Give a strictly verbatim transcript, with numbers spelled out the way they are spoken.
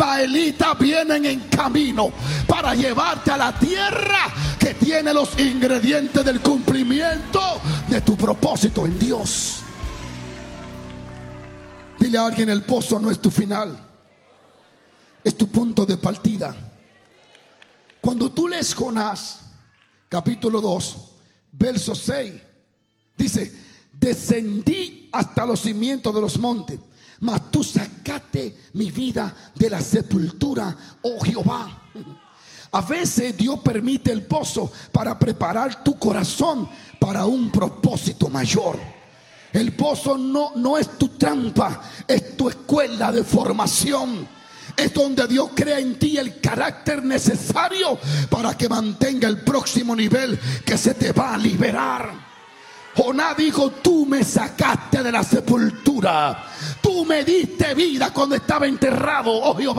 israelitas vienen en camino para llevarte a la tierra que tiene los ingredientes del cumplimiento de tu propósito en Dios. Dile a alguien: el pozo no es tu final, es tu punto de partida. Cuando tú lees Jonás capítulo dos verso seis, dice: descendí hasta los cimientos de los montes, mas tú sacaste mi vida de la sepultura, oh Jehová. A veces Dios permite el pozo para preparar tu corazón para un propósito mayor. El pozo no, no es tu trampa, es tu escuela de formación. Es donde Dios crea en ti el carácter necesario para que mantenga el próximo nivel que se te va a liberar. Jonás dijo: tú me sacaste de la sepultura, tú me diste vida cuando estaba enterrado, oh Jehová.